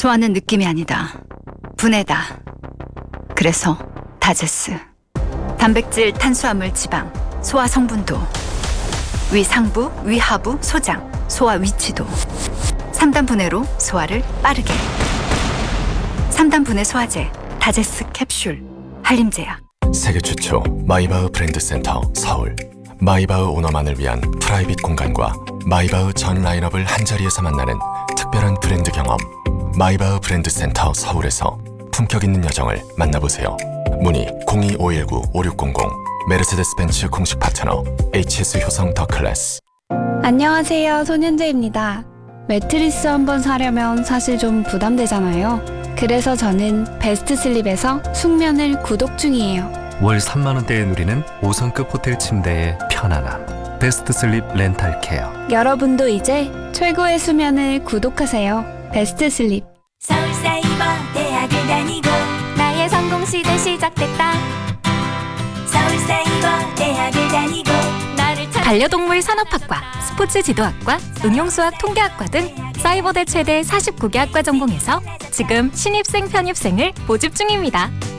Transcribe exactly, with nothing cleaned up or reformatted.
소화는 느낌이 아니다. 분해다. 그래서 다제스. 단백질, 탄수화물, 지방, 소화 성분도, 위 상부, 위 하부, 소장, 소화 위치도. 삼 단 분해로 소화를 빠르게. 삼 단 분해 소화제, 다제스 캡슐, 한림제약. 세계 최초 마이바흐 브랜드 센터 서울. 마이바흐 오너만을 위한 프라이빗 공간과 마이바흐 전 라인업을 한자리에서 만나는 특별한 브랜드 경험. 마이바흐 브랜드 센터 서울에서 품격 있는 여정을 만나보세요. 문의 공이 오일구 오육공공. 메르세데스 벤츠 공식 파트너 에이치에스 효성 더 클래스. 안녕하세요, 손현재입니다. 매트리스 한번 사려면 사실 좀 부담되잖아요. 그래서 저는 베스트 슬립에서 숙면을 구독 중이에요. 월 삼만 원대에 누리는 오 성급 호텔 침대의 편안함. 베스트 슬립 렌탈 케어. 여러분도 이제 최고의 수면을 구독하세요. 베스트 슬립. 서울사이버 대학을 다니고 나의 성공 시대 시작됐다. 서울사이버 대학을 다니고 나를 찾... 반려동물 산업학과, 스포츠 지도학과, 응용수학 통계학과 등 사이버대 최대 사십구 개 학과 전공에서 지금 신입생 편입생을 모집 중입니다.